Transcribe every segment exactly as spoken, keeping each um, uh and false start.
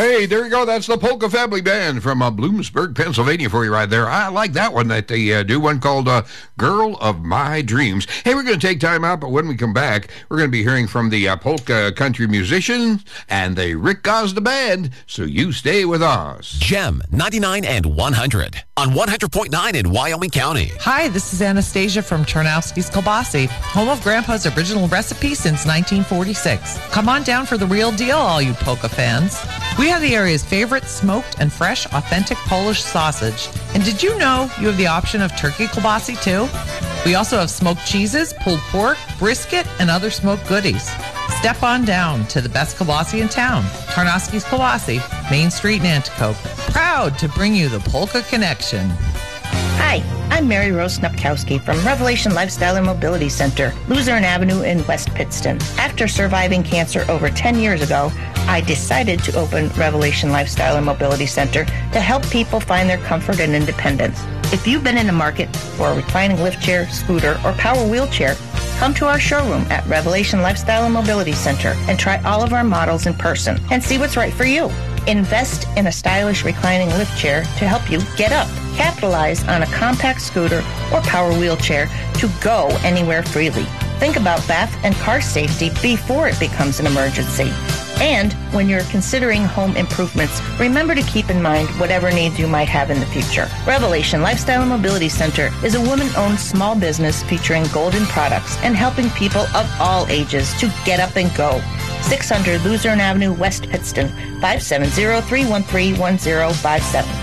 Hey, there you go. That's the Polka Family Band from uh, Bloomsburg, Pennsylvania for you right there. I like that one that they uh, do, one called uh, Girl of My Dreams. Hey, we're going to take time out, but when we come back, we're going to be hearing from the uh, polka country musicians and the Rick Gosda Band, so you stay with us. Gem ninety-nine and one hundred on one hundred point nine in Wyoming County. Hi, this is Anastasia from Tarnowski's Kielbasa, home of Grandpa's original recipe since nineteen forty-six. Come on down for the real deal, all you polka fans. We have the area's favorite smoked and fresh, authentic Polish sausage. And did you know you have the option of turkey kielbasa too? We also have smoked cheeses, pulled pork, brisket, and other smoked goodies. Step on down to the best kielbasa in town, Tarnowski's Kielbasa, Main Street in Nanticoke. Proud to bring you the Polka Connection. Hi, I'm Mary Rose Snupkowski from Revelation Lifestyle and Mobility Center, Luzerne Avenue in West Pittston. After surviving cancer over ten years ago, I decided to open Revelation Lifestyle and Mobility Center to help people find their comfort and independence. If you've been in the market for a reclining lift chair, scooter, or power wheelchair, come to our showroom at Revelation Lifestyle and Mobility Center and try all of our models in person and see what's right for you. Invest in a stylish reclining lift chair to help you get up. Capitalize on a compact scooter or power wheelchair to go anywhere freely. Think about bath and car safety before it becomes an emergency. And when you're considering home improvements, remember to keep in mind whatever needs you might have in the future. Revelation Lifestyle and Mobility Center is a woman-owned small business featuring golden products and helping people of all ages to get up and go. six hundred Luzerne Avenue, West Pittston, five seven zero, three one three, one zero five seven.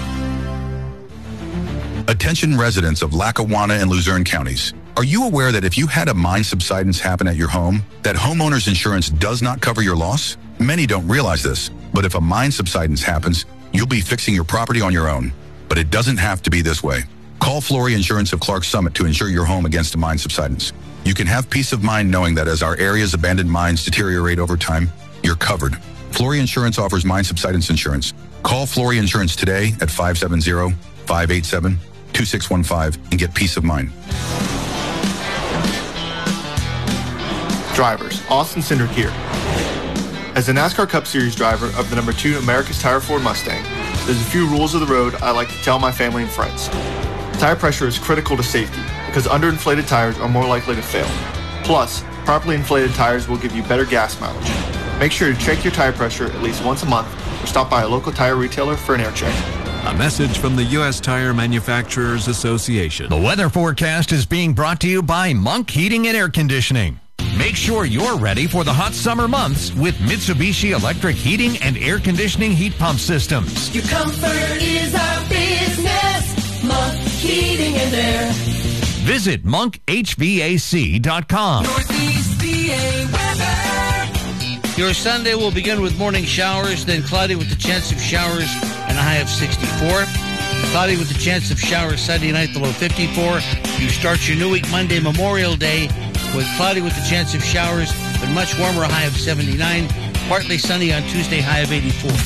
Attention residents of Lackawanna and Luzerne counties. Are you aware that if you had a mine subsidence happen at your home, that homeowner's insurance does not cover your loss? Many don't realize this, but if a mine subsidence happens, you'll be fixing your property on your own. But it doesn't have to be this way. Call Flory Insurance of Clark Summit to insure your home against a mine subsidence. You can have peace of mind knowing that as our area's abandoned mines deteriorate over time, you're covered. Flory Insurance offers mine subsidence insurance. Call Flory Insurance today at five seven zero, five eight seven, two six one five and get peace of mind. Drivers, Austin Cindric here. As a NASCAR Cup Series driver of the number two America's Tire Ford Mustang, there's a few rules of the road I like to tell my family and friends. Tire pressure is critical to safety because underinflated tires are more likely to fail. Plus, properly inflated tires will give you better gas mileage. Make sure to check your tire pressure at least once a month or stop by a local tire retailer for an air check. A message from the U S Tire Manufacturers Association. The weather forecast is being brought to you by Monk Heating and Air Conditioning. Make sure you're ready for the hot summer months with Mitsubishi electric heating and air conditioning heat pump systems. Your comfort is our business. Monk Heating and Air. Visit monk h v a c dot com. Northeast P A weather. Your Sunday will begin with morning showers, then cloudy with the chance of showers and a high of sixty-four. Cloudy with the chance of showers Saturday night, the low fifty-four. You start your new week Monday, Memorial Day, with cloudy with the chance of showers, but much warmer, a high of seventy-nine. Partly sunny on Tuesday, high of eighty-four.